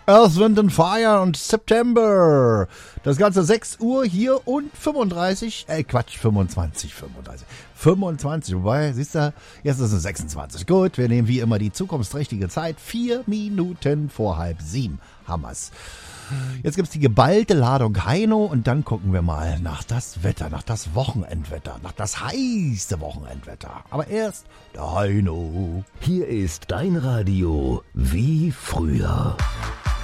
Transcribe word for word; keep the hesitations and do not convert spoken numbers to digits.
Earth, Wind and Fire und September. Das Ganze sechs Uhr hier und fünfunddreißig, äh Quatsch, fünfundzwanzig, fünfunddreißig, fünfundzwanzig, wobei, siehst du, jetzt ist es sechsundzwanzig. Gut, wir nehmen wie immer die zukunftsträchtige Zeit, vier Minuten vor halb sieben, Hammers. Jetzt gibt's die geballte Ladung Heino und dann gucken wir mal nach das Wetter, nach das Wochenendwetter, nach das heiße Wochenendwetter. Aber erst der Heino. Hier ist dein Radio wie früher.